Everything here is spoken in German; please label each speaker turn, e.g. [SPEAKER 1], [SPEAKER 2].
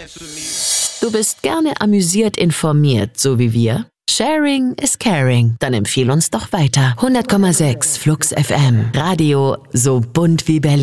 [SPEAKER 1] Du bist gerne amüsiert informiert, so wie wir? Sharing is caring. Dann empfehl uns doch weiter. 100,6 Flux FM. Radio so bunt wie Berlin.